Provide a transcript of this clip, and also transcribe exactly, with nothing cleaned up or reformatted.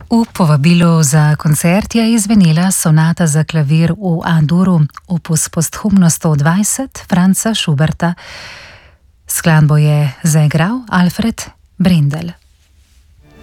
V povabilu za koncert je izvenela sonata za klavir v A-duru, opus posthumno sto dvajset Franca Schuberta. Skladbo je zaigral Alfred Brendel.